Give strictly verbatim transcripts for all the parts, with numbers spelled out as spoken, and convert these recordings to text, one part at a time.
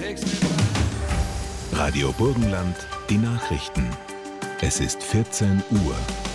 Radio Burgenland, die Nachrichten. Es ist vierzehn Uhr.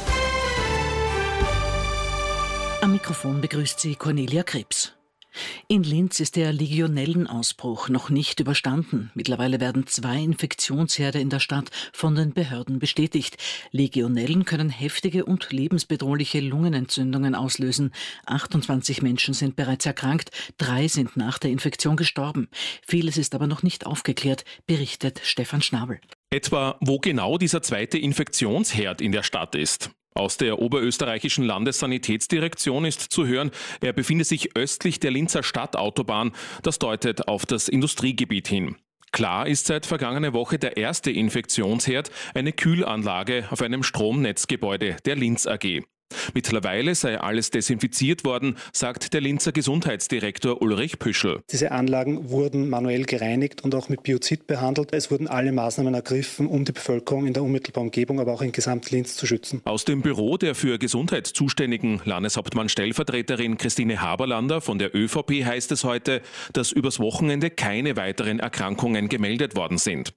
Am Mikrofon begrüßt sie Cornelia Krebs. In Linz ist der Legionellenausbruch noch nicht überstanden. Mittlerweile werden zwei Infektionsherde in der Stadt von den Behörden bestätigt. Legionellen können heftige und lebensbedrohliche Lungenentzündungen auslösen. achtundzwanzig Menschen sind bereits erkrankt, drei sind nach der Infektion gestorben. Vieles ist aber noch nicht aufgeklärt, berichtet Stefan Schnabel. Etwa, wo genau dieser zweite Infektionsherd in der Stadt ist. Aus der oberösterreichischen Landessanitätsdirektion ist zu hören, er befindet sich östlich der Linzer Stadtautobahn. Das deutet auf das Industriegebiet hin. Klar ist seit vergangener Woche der erste Infektionsherd, eine Kühlanlage auf einem Stromnetzgebäude der Linz A G. Mittlerweile sei alles desinfiziert worden, sagt der Linzer Gesundheitsdirektor Ulrich Püschel. Diese Anlagen wurden manuell gereinigt und auch mit Biozid behandelt. Es wurden alle Maßnahmen ergriffen, um die Bevölkerung in der unmittelbaren Umgebung, aber auch in Gesamt-Linz zu schützen. Aus dem Büro der für Gesundheit zuständigen Landeshauptmann-Stellvertreterin Christine Haberlander von der Ö V P heißt es heute, dass übers Wochenende keine weiteren Erkrankungen gemeldet worden sind.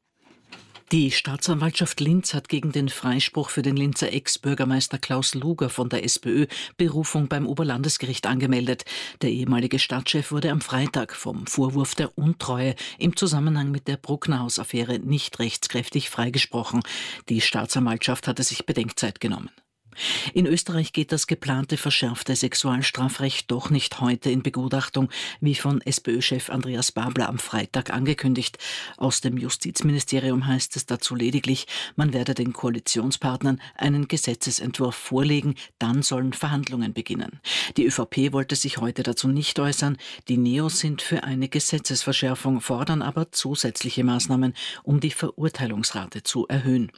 Die Staatsanwaltschaft Linz hat gegen den Freispruch für den Linzer Ex-Bürgermeister Klaus Luger von der SPÖ Berufung beim Oberlandesgericht angemeldet. Der ehemalige Stadtchef wurde am Freitag vom Vorwurf der Untreue im Zusammenhang mit der Brucknerhaus-Affäre nicht rechtskräftig freigesprochen. Die Staatsanwaltschaft hatte sich Bedenkzeit genommen. In Österreich geht das geplante verschärfte Sexualstrafrecht doch nicht heute in Begutachtung, wie von SPÖ-Chef Andreas Babler am Freitag angekündigt. Aus dem Justizministerium heißt es dazu lediglich, man werde den Koalitionspartnern einen Gesetzesentwurf vorlegen, dann sollen Verhandlungen beginnen. Die Ö V P wollte sich heute dazu nicht äußern. Die Neos sind für eine Gesetzesverschärfung, fordern aber zusätzliche Maßnahmen, um die Verurteilungsrate zu erhöhen.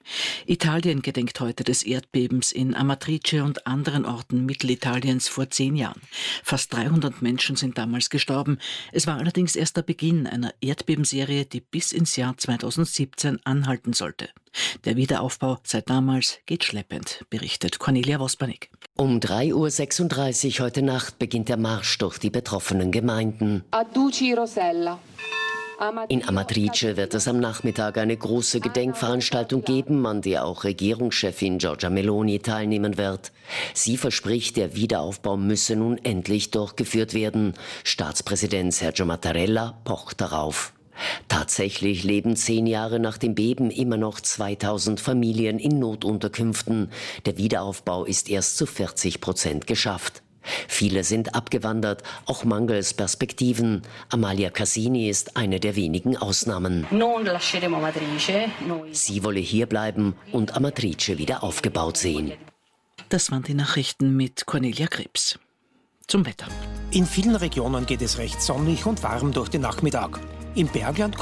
Italien gedenkt heute des Erdbebens in Amatrice und anderen Orten Mittelitaliens vor zehn Jahren. Fast dreihundert Menschen sind damals gestorben. Es war allerdings erst der Beginn einer Erdbebenserie, die bis ins Jahr zweitausendsiebzehn anhalten sollte. Der Wiederaufbau seit damals geht schleppend, berichtet Cornelia Wospanik. Um drei Uhr sechsunddreißig heute Nacht beginnt der Marsch durch die betroffenen Gemeinden. Aduci Rosella. In Amatrice wird es am Nachmittag eine große Gedenkveranstaltung geben, an der auch Regierungschefin Giorgia Meloni teilnehmen wird. Sie verspricht, der Wiederaufbau müsse nun endlich durchgeführt werden. Staatspräsident Sergio Mattarella pocht darauf. Tatsächlich leben zehn Jahre nach dem Beben immer noch zweitausend Familien in Notunterkünften. Der Wiederaufbau ist erst zu vierzig Prozent geschafft. Viele sind abgewandert, auch mangels Perspektiven. Amalia Cassini ist eine der wenigen Ausnahmen. Sie wolle hierbleiben und Amatrice wieder aufgebaut sehen. Das waren die Nachrichten mit Cornelia Krebs. Zum Wetter. In vielen Regionen geht es recht sonnig und warm durch den Nachmittag. Im Bergland